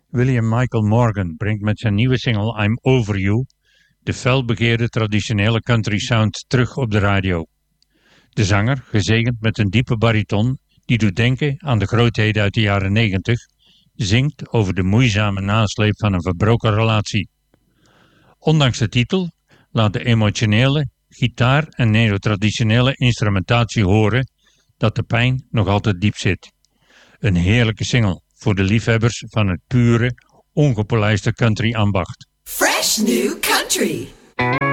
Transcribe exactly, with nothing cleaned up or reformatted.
William Michael Morgan brengt met zijn nieuwe single I'm Over You de felbegeerde traditionele country sound terug op de radio. De zanger, gezegend met een diepe bariton die doet denken aan de grootheden uit de jaren negentig, zingt over de moeizame nasleep van een verbroken relatie. Ondanks de titel laat de emotionele gitaar en neotraditionele instrumentatie horen dat de pijn nog altijd diep zit. Een heerlijke single voor de liefhebbers van het pure, ongepolijste country ambacht. Fresh New Country.